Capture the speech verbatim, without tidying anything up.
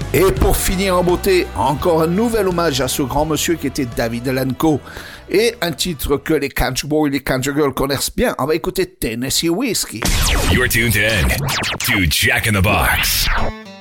Et pour finir en beauté, encore un nouvel hommage à ce grand monsieur qui était David Lenko. Et un titre que les country boys et les country girls connaissent bien. On va écouter Tennessee Whiskey. You're tuned in to Jack in the Box.